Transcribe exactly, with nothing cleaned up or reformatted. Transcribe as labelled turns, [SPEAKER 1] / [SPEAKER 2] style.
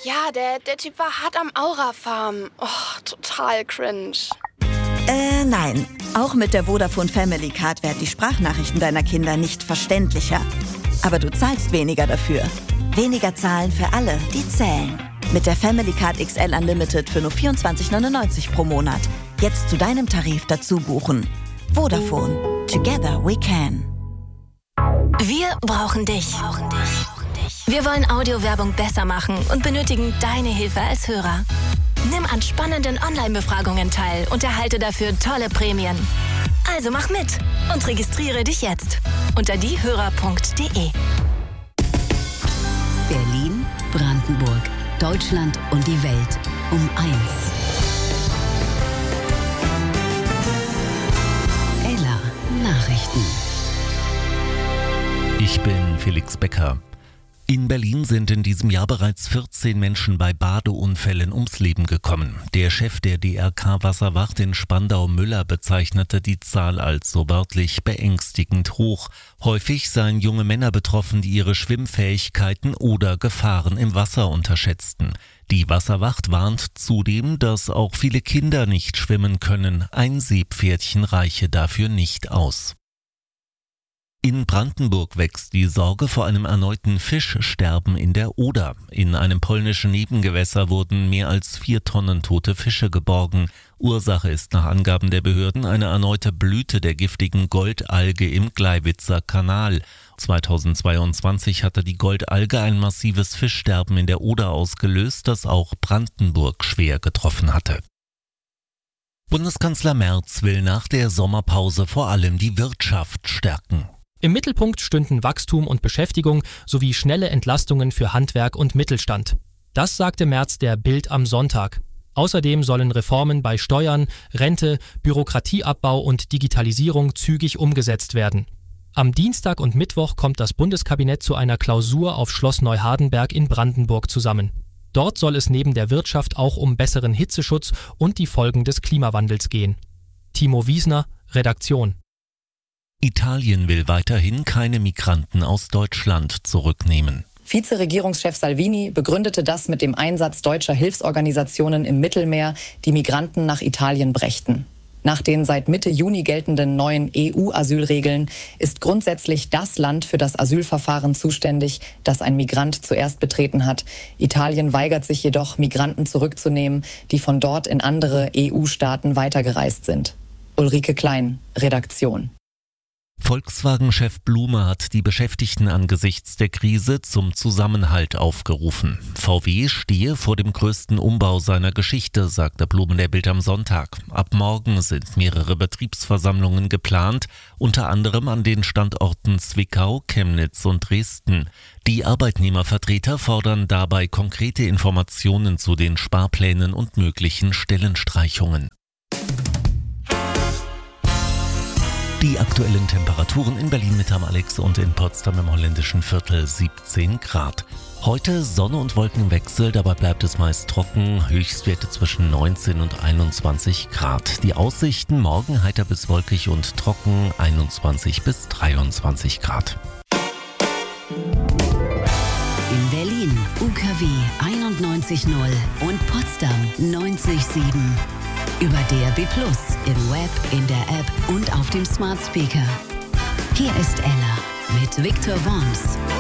[SPEAKER 1] Ja, der, der Typ war hart am Aura-Farm. Oh, total cringe.
[SPEAKER 2] Äh, nein. Auch mit der Vodafone Family Card werden die Sprachnachrichten deiner Kinder nicht verständlicher. Aber du zahlst weniger dafür. Weniger zahlen für alle, die zählen. Mit der Family Card X L Unlimited für nur vierundzwanzig neunundneunzig pro Monat. Jetzt zu deinem Tarif dazu buchen. Vodafone. Together we can.
[SPEAKER 3] Wir brauchen dich. Wir wollen Audiowerbung besser machen und benötigen deine Hilfe als Hörer. Nimm an spannenden Online-Befragungen teil und erhalte dafür tolle Prämien. Also mach mit und registriere dich jetzt unter diehörer punkt de.
[SPEAKER 4] Berlin, Brandenburg, Deutschland und die Welt um eins. Ella Nachrichten.
[SPEAKER 5] Ich bin Felix Becker. In Berlin sind in diesem Jahr bereits vierzehn Menschen bei Badeunfällen ums Leben gekommen. Der Chef der D R K-Wasserwacht in Spandau, Müller, bezeichnete die Zahl als so wörtlich beängstigend hoch. Häufig seien junge Männer betroffen, die ihre Schwimmfähigkeiten oder Gefahren im Wasser unterschätzten. Die Wasserwacht warnt zudem, dass auch viele Kinder nicht schwimmen können. Ein Seepferdchen reiche dafür nicht aus. In Brandenburg wächst die Sorge vor einem erneuten Fischsterben in der Oder. In einem polnischen Nebengewässer wurden mehr als vier Tonnen tote Fische geborgen. Ursache ist nach Angaben der Behörden eine erneute Blüte der giftigen Goldalge im Gleiwitzer Kanal. zweitausendzweiundzwanzig hatte die Goldalge ein massives Fischsterben in der Oder ausgelöst, das auch Brandenburg schwer getroffen hatte. Bundeskanzler Merz will nach der Sommerpause vor allem die Wirtschaft stärken.
[SPEAKER 6] Im Mittelpunkt stünden Wachstum und Beschäftigung sowie schnelle Entlastungen für Handwerk und Mittelstand. Das sagte Merz der Bild am Sonntag. Außerdem sollen Reformen bei Steuern, Rente, Bürokratieabbau und Digitalisierung zügig umgesetzt werden. Am Dienstag und Mittwoch kommt das Bundeskabinett zu einer Klausur auf Schloss Neuhardenberg in Brandenburg zusammen. Dort soll es neben der Wirtschaft auch um besseren Hitzeschutz und die Folgen des Klimawandels gehen. Timo Wiesner, Redaktion.
[SPEAKER 5] Italien will weiterhin keine Migranten aus Deutschland zurücknehmen.
[SPEAKER 7] Vizeregierungschef Salvini begründete das mit dem Einsatz deutscher Hilfsorganisationen im Mittelmeer, die Migranten nach Italien brächten. Nach den seit Mitte Juni geltenden neuen E U-Asylregeln ist grundsätzlich das Land für das Asylverfahren zuständig, das ein Migrant zuerst betreten hat. Italien weigert sich jedoch, Migranten zurückzunehmen, die von dort in andere E U-Staaten weitergereist sind. Ulrike Klein, Redaktion.
[SPEAKER 5] Volkswagen-Chef Blume hat die Beschäftigten angesichts der Krise zum Zusammenhalt aufgerufen. V W stehe vor dem größten Umbau seiner Geschichte, sagte Blume der Bild am Sonntag. Ab morgen sind mehrere Betriebsversammlungen geplant, unter anderem an den Standorten Zwickau, Chemnitz und Dresden. Die Arbeitnehmervertreter fordern dabei konkrete Informationen zu den Sparplänen und möglichen Stellenstreichungen. Die aktuellen Temperaturen in Berlin mit am Alex und in Potsdam im holländischen Viertel siebzehn Grad. Heute Sonne und Wolkenwechsel, dabei bleibt es meist trocken, Höchstwerte zwischen neunzehn und einundzwanzig Grad. Die Aussichten morgen heiter bis wolkig und trocken, einundzwanzig bis dreiundzwanzig Grad.
[SPEAKER 4] In Berlin U K W einundneunzig Komma null und Potsdam neunzig Komma sieben. Über D R B Plus, im Web, in der App und auf dem Smart Speaker. Hier ist Ella mit Victor Worms.